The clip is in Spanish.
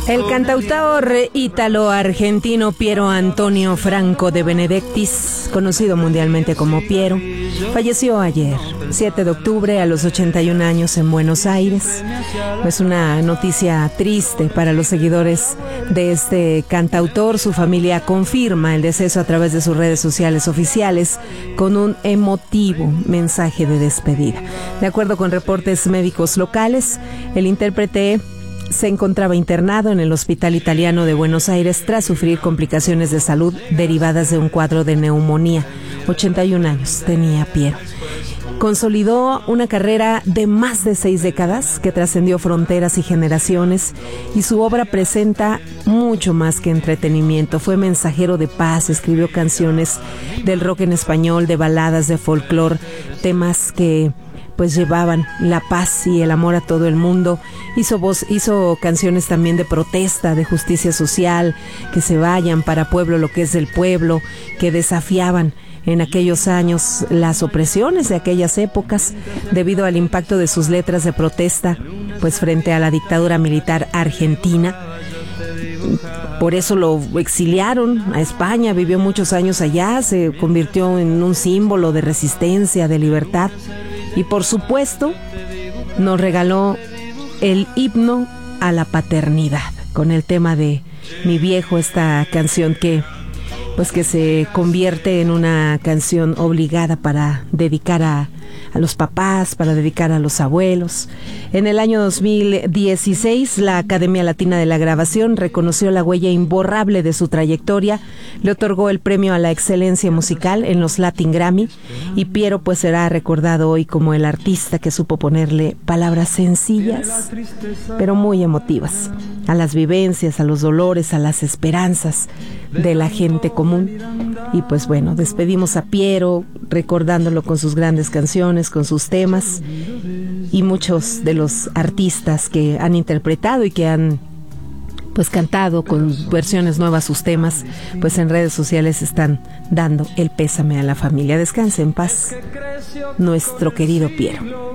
El cantautor ítalo-argentino Piero Antonio Franco de Benedettis, conocido mundialmente como Piero, falleció ayer, 7 de octubre, a los 81 años en Buenos Aires. Es una noticia triste para los seguidores de este cantautor. Su familia confirma el deceso a través de sus redes sociales oficiales con un emotivo mensaje de despedida. De acuerdo con reportes médicos locales, el intérprete se encontraba internado en el Hospital Italiano de Buenos Aires tras sufrir complicaciones de salud derivadas de un cuadro de neumonía. 81 años tenía Piero. Consolidó una carrera de más de 6 décadas que trascendió fronteras y generaciones, y su obra presenta mucho más que entretenimiento. Fue mensajero de paz, escribió canciones del rock en español, de baladas, de folclore, temas que pues llevaban la paz y el amor a todo el mundo. Hizo canciones también de protesta, de justicia social, que se vayan para pueblo lo que es del pueblo, que desafiaban en aquellos años las opresiones de aquellas épocas debido al impacto de sus letras de protesta pues frente a la dictadura militar argentina. Por eso lo exiliaron a España, vivió muchos años allá, se convirtió en un símbolo de resistencia, de libertad. Y por supuesto, nos regaló el himno a la paternidad, con el tema de Mi Viejo, esta canción que se convierte en una canción obligada para dedicar a los papás, para dedicar a los abuelos. En el año 2016, la Academia Latina de la Grabación reconoció la huella imborrable de su trayectoria, le otorgó el premio a la excelencia musical en los Latin Grammy, y Piero pues será recordado hoy como el artista que supo ponerle palabras sencillas, pero muy emotivas, a las vivencias, a los dolores, a las esperanzas de la gente común. Y pues bueno, despedimos a Piero recordándolo con sus grandes canciones, con sus temas, y muchos de los artistas que han interpretado y que han pues cantado con versiones nuevas sus temas, pues en redes sociales están dando el pésame a la familia. Descanse en paz, nuestro querido Piero.